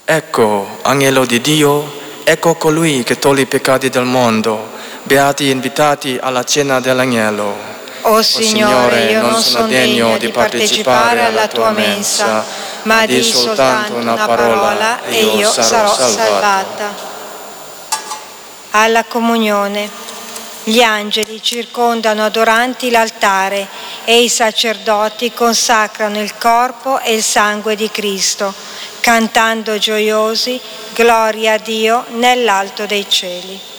Ecco, agnello di Dio, ecco colui che toglie i peccati del mondo. Beati invitati alla cena dell'agnello. O Signore, io non sono degno di partecipare alla tua mensa, ma di soltanto una parola e io sarò salvata. Alla comunione. Gli angeli circondano adoranti l'altare e i sacerdoti consacrano il corpo e il sangue di Cristo, cantando gioiosi: Gloria a Dio nell'alto dei cieli.